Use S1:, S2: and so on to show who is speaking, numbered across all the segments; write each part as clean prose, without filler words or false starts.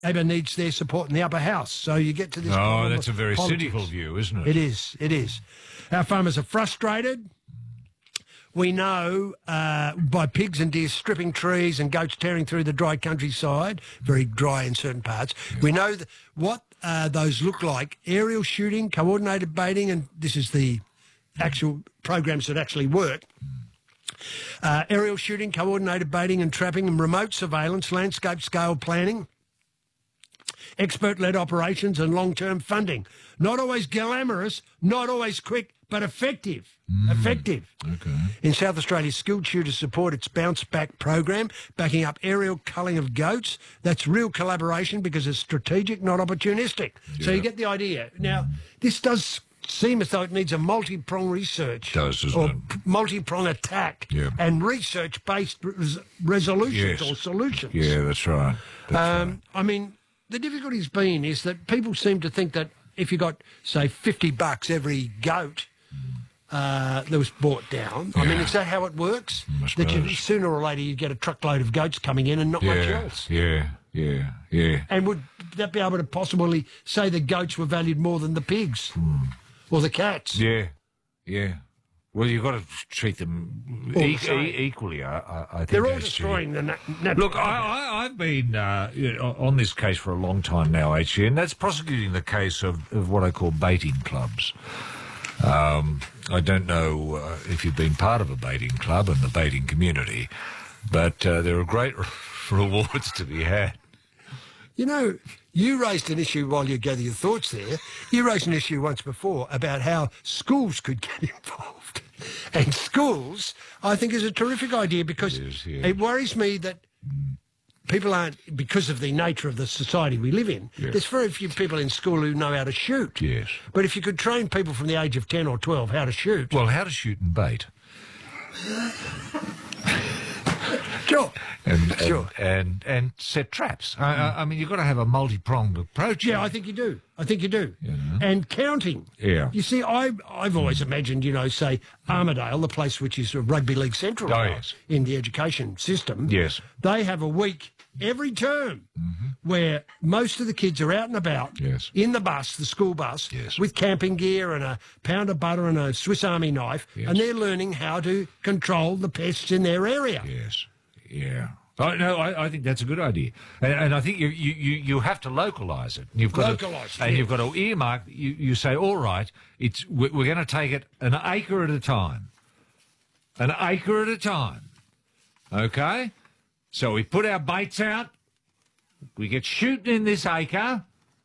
S1: Labor needs their support in the upper house. So you get to this.
S2: Oh, that's a very cynical view, isn't it?
S1: It is. It is. Our farmers are frustrated. We know by pigs and deer stripping trees and goats tearing through the dry countryside, very dry in certain parts. Yeah. We know what those look like. Aerial shooting, coordinated baiting, and this is the actual programs that actually work. Aerial shooting, coordinated baiting and trapping and remote surveillance, landscape scale planning, expert-led operations and long-term funding. Not always glamorous, not always quick, but effective. Effective.
S2: Okay.
S1: In South Australia, Skilled Shooters support its Bounce Back program, backing up aerial culling of goats. That's real collaboration because it's strategic, not opportunistic. Yeah. So you get the idea. Now, this does seem as though it needs a multi-prong research.
S2: It does, doesn't it?
S1: Multi-prong attack and research-based resolutions or solutions.
S2: Yeah, that's right. That's right.
S1: I mean, the difficulty's been is that people seem to think that if you got, say, $50 every goat that was brought down, I mean, is that how it works? That sooner or later you get a truckload of goats coming in and not much else?
S2: Yeah.
S1: And would that be able to possibly say the goats were valued more than the pigs or the cats?
S2: Yeah. Well, you've got to treat them equally, I think.
S1: They're all destroying the natural.
S2: Look, I've been on this case for a long time now, HC, and that's prosecuting the case of what I call baiting clubs. I don't know if you've been part of a baiting club and the baiting community, but there are great rewards to be had.
S1: You know, you raised an issue while you gather your thoughts there. You raised an issue once before about how schools could get involved. And schools, I think, is a terrific idea because it worries me that people aren't, because of the nature of the society we live in, there's very few people in school who know how to shoot.
S2: Yes.
S1: But if you could train people from the age of 10 or 12 how to shoot...
S2: Well, how to shoot and bait.
S1: Sure.
S2: And set traps. I mean, you've got to have a multi-pronged approach.
S1: Yeah, I think you do. You know? And counting.
S2: Yeah.
S1: You see, I've always imagined, say, Armidale, the place which is a rugby league central in the education system.
S2: Yes.
S1: They have a week every term where most of the kids are out and about in the bus, the school bus, with camping gear and a pound of butter and a Swiss Army knife, and they're learning how to control the pests in their area.
S2: Yes. Yeah. I think that's a good idea, and I think you have to localise it. You've got you've got to earmark. You say, all right, we're going to take it an acre at a time, Okay, so we put our baits out. We get shooting in this acre.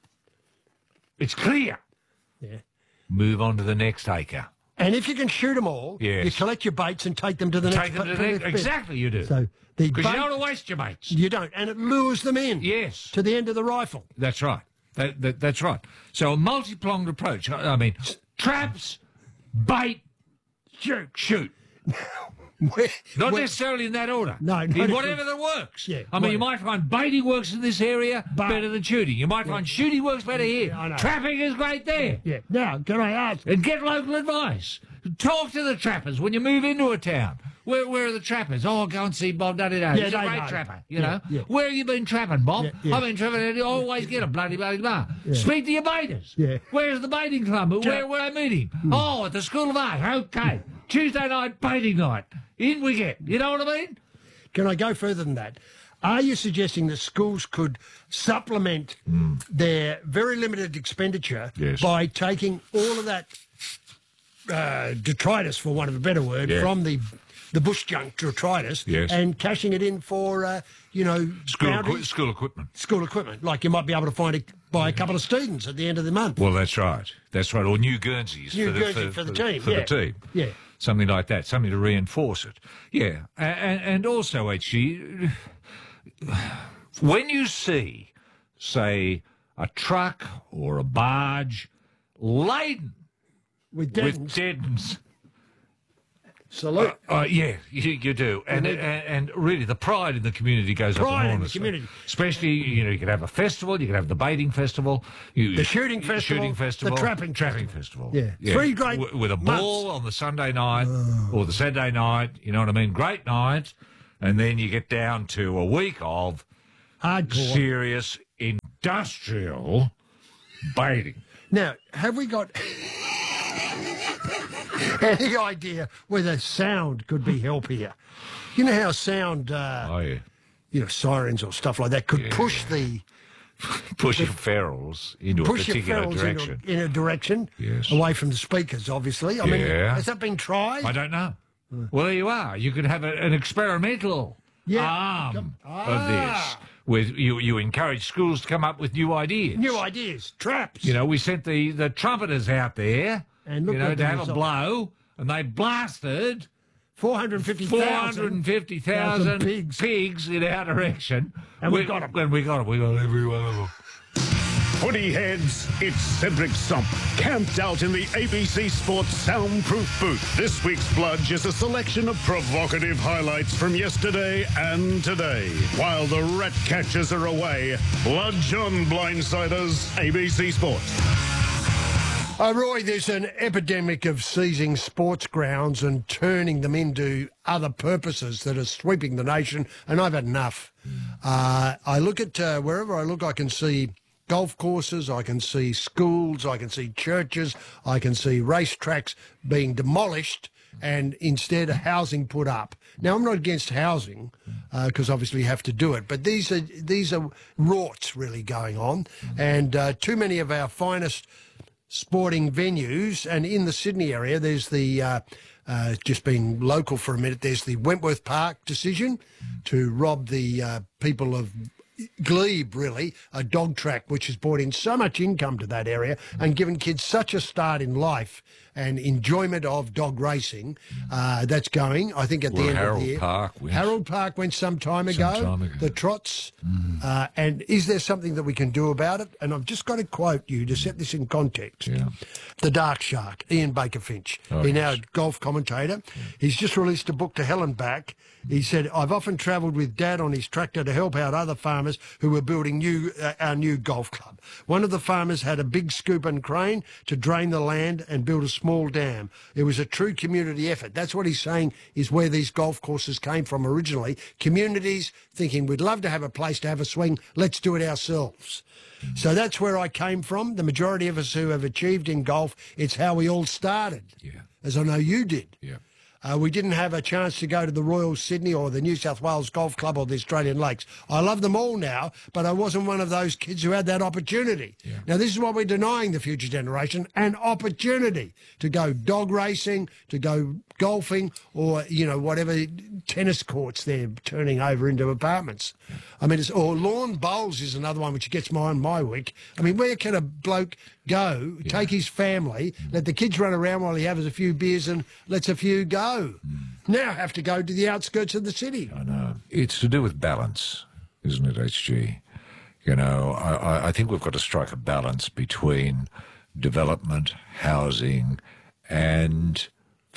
S2: It's clear.
S1: Yeah.
S2: Move on to the next acre.
S1: And if you can shoot them all, you collect your baits and take them to the next bit.
S2: Exactly, you do.
S1: So
S2: because you don't want to waste your baits.
S1: You don't, and it lures them in.
S2: Yes.
S1: To the end of the rifle.
S2: That's right. That's right. So a multi-pronged approach. I mean, traps, bait, shoot. Not necessarily in that order.
S1: No.
S2: In whatever that works.
S1: Yeah.
S2: I mean, you might find baiting works in this area better than shooting. You might find shooting works better here.
S1: I know.
S2: Trapping is great there.
S1: Yeah. Now, can I ask?
S2: And get local advice. Talk to the trappers when you move into a town. Where are the trappers? Oh, go and see Bob. He's a great trapper, you know.
S1: Yeah.
S2: Where have you been trapping, Bob?
S1: Yeah.
S2: I've been trapping, and you always get a bloody blah.
S1: Yeah.
S2: Speak to your baiters.
S1: Yeah.
S2: Where's the baiting club? Where are they meeting? Oh, at the School of Art. Okay. Tuesday night, baiting night. In we get. You know what I mean?
S1: Can I go further than that? Are you suggesting that schools could supplement their very limited expenditure by taking all of that detritus, for want of a better word, from the bush junk detritus and cashing it in for,
S2: school equipment.
S1: School equipment. Like you might be able to buy a couple of students at the end of the month.
S2: Well, that's right. Or new Guernseys
S1: for the team.
S2: The team.
S1: Yeah.
S2: Something like that. Something to reinforce it. Yeah. And also, HG, when you see, say, a truck or a barge laden with deadens.
S1: Salute.
S2: You do. And really, the pride in the community goes up enormously.
S1: In the community.
S2: Especially, you could have a festival, you could have the baiting festival.
S1: The shooting festival. The trapping
S2: festival.
S1: Yeah. Three great
S2: with a ball on the Sunday night or the Saturday night, you know what I mean? Great night. And then you get down to a week of
S1: hardcore,
S2: serious, industrial baiting.
S1: Now, have we got any idea whether sound could be help here? You know how sound,
S2: Oh, yeah.
S1: you know, sirens or stuff like that could push the...
S2: Push your ferals into a
S1: Push your
S2: particular
S1: ferals
S2: direction.
S1: in a direction,
S2: Yes.
S1: away from the speakers, obviously. I mean,
S2: Yeah.
S1: has that been tried?
S2: I don't know. Well, there you are. You could have an experimental arm of this. With you encourage schools to come up with new ideas.
S1: New ideas, traps.
S2: You know, we sent the trumpeters out there,
S1: And look
S2: you know,
S1: at
S2: to
S1: the
S2: have a
S1: result.
S2: blow, and they blasted
S1: 450,000
S2: pigs in our direction.
S1: And we got 'em.
S2: And we got them. We got every one of them.
S3: Footy heads, it's Cedric Sump, camped out in the ABC Sports soundproof booth. This week's Bludge is a selection of provocative highlights from yesterday and today. While the rat catchers are away, Bludge on Blindsiders, ABC Sports.
S1: Oh, Roy, there's an epidemic of seizing sports grounds and turning them into other purposes that are sweeping the nation, and I've had enough. I look at wherever I look, I can see golf courses, I can see schools, I can see churches, I can see racetracks being demolished and instead housing put up. Now, I'm not against housing because obviously you have to do it, but these are rorts really going on, and too many of our finest sporting venues, and in the Sydney area, there's the just being local for a minute, there's the Wentworth Park decision to rob the people of Glebe, really, a dog track which has brought in so much income to that area and given kids such a start in life and enjoyment of dog racing. That's going, I think, at the end of the year. Harold Park went some time ago. The trots. And is there something that we can do about it? And I've just got to quote you to set this in context.
S2: Yeah.
S1: The Dark Shark, Ian Baker Finch. He's now a golf commentator. He's just released a book to hell and back. He said, I've often travelled with Dad on his tractor to help out other farmers who were building our new golf club. One of the farmers had a big scoop and crane to drain the land and build a small dam. It was a true community effort. That's what he's saying is where these golf courses came from originally. Communities thinking, we'd love to have a place to have a swing, let's do it ourselves. So that's where I came from. The majority of us who have achieved in golf, it's how we all started, as I know you did.
S2: Yeah.
S1: We didn't have a chance to go to the Royal Sydney or the New South Wales Golf Club or the Australian Lakes. I love them all now, but I wasn't one of those kids who had that opportunity. Yeah. Now, this is what we're denying the future generation, an opportunity to go dog racing, to go golfing, or, you know, whatever tennis courts they're turning over into apartments. I mean, or lawn bowls is another one which gets my week. I mean, where can a bloke go, take his family, let the kids run around while he has a few beers and lets a few go? Now have to go to the outskirts of the city.
S2: I know. It's to do with balance, isn't it, HG? You know, I think we've got to strike a balance between development, housing, and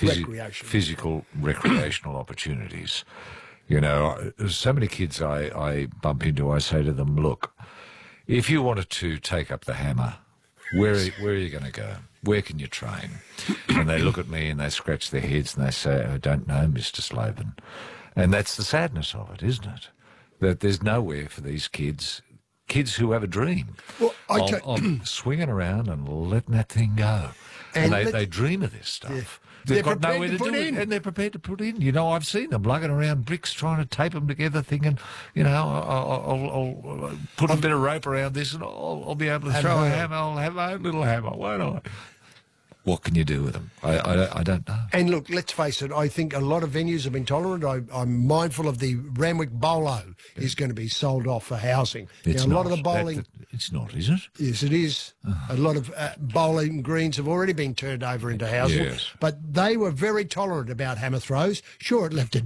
S2: physical recreational opportunities. You know, so many kids I bump into, I say to them, look, if you wanted to take up the hammer, where are you going to go? Where can you train? And they look at me and they scratch their heads and they say, I don't know, Mr. Slaven. And that's the sadness of it, isn't it? That there's nowhere for these kids who have a dream of swinging around and letting that thing go. And they dream of this stuff.
S1: Yeah.
S2: They've got nowhere to do it, and they're prepared to put in. You know, I've seen them lugging around bricks, trying to tape them together, thinking, you know, I'll put a bit of rope around this, and I'll be able to throw a hammer. I'll have my own little hammer, won't I? What can you do with them? I don't know.
S1: And look, let's face it, I think a lot of venues have been tolerant. I'm mindful of the Randwick Bolo is going to be sold off for housing.
S2: It's
S1: now, a
S2: not.
S1: lot of the bowling...
S2: It's not, is it?
S1: Yes, it is. A lot of bowling greens have already been turned over into housing.
S2: Yes.
S1: But they were very tolerant about hammer throws. Sure, it left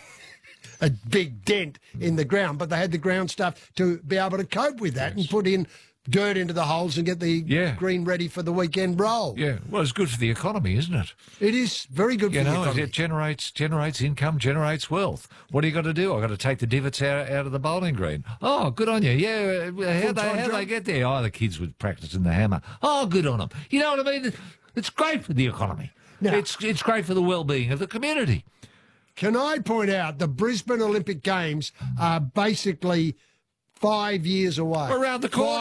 S1: a big dent in the ground, but they had the ground stuff to be able to cope with that and put in dirt into the holes and get the green ready for the weekend roll.
S2: Yeah, well, it's good for the economy, isn't it?
S1: It is very good for the economy.
S2: It generates income, generates wealth. What do you got to do? I've got to take the divots out of the bowling green. Oh, good on you. Yeah, how they get there? Oh, the kids were practicing the hammer. Oh, good on them. You know what I mean? It's great for the economy. Now, it's great for the well-being of the community.
S1: Can I point out the Brisbane Olympic Games are basically 5 years away?
S2: Around the corner.